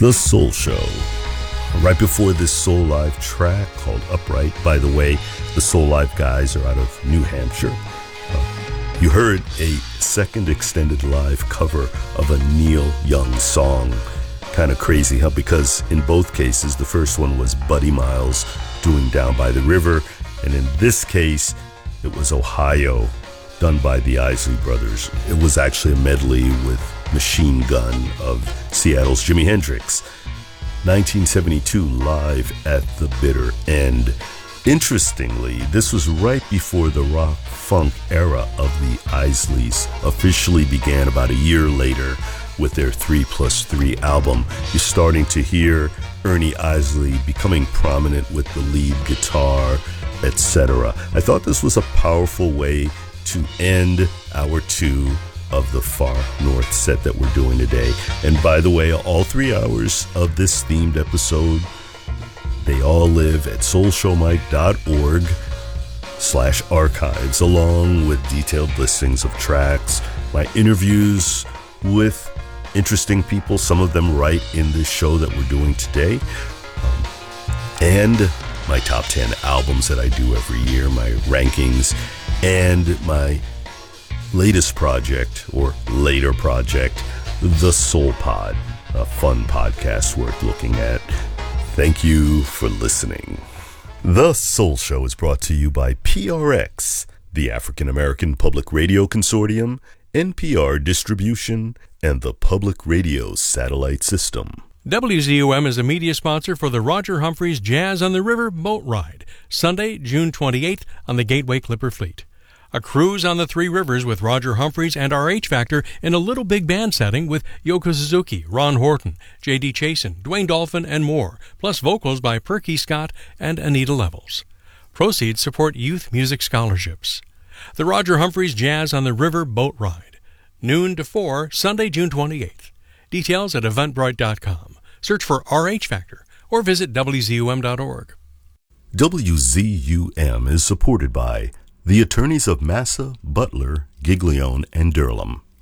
The Soul Show. Right before this Soul Live track called Upright. By the way, the Soul Live guys are out of New Hampshire. You heard a second extended live cover of a Neil Young song. Kind of crazy, huh? Because in both cases, the first one was Buddy Miles doing Down by the River, and in this case, it was Ohio, done by the Isley Brothers. It was actually a medley with Machine Gun of Seattle's Jimi Hendrix. 1972, Live at the Bitter End. Interestingly, this was right before the rock-funk era of the Isleys officially began about a year later with their 3+3 album. You're starting to hear Ernie Isley becoming prominent with the lead guitar, etc. I thought this was a powerful way to end hour 2 of the Far North set that we're doing today. And by the way, all 3 hours of this themed episode, they all live at soulshowmike.org/archives, along with detailed listings of tracks, my interviews with interesting people, some of them right in this show that we're doing today, and my top 10 albums that I do every year, my rankings, and my latest project, or later project, The Soul Pod, a fun podcast worth looking at. Thank you for listening. The Soul Show is brought to you by PRX, the African American Public Radio Consortium, NPR Distribution, and the Public Radio Satellite System. WZUM is a media sponsor for the Roger Humphreys Jazz on the River boat ride, Sunday, June 28th on the Gateway Clipper Fleet. A cruise on the 3 rivers with Roger Humphreys and RH Factor in a little big band setting with Yoko Suzuki, Ron Horton, J.D. Chasen, Dwayne Dolphin, and more, plus vocals by Perky Scott and Anita Levels. Proceeds support youth music scholarships. The Roger Humphreys Jazz on the River boat ride, noon to 4, Sunday, June 28th. Details at eventbrite.com. Search for RH Factor or visit WZUM.org. WZUM is supported by the attorneys of Massa, Butler, Giglione, and Durham.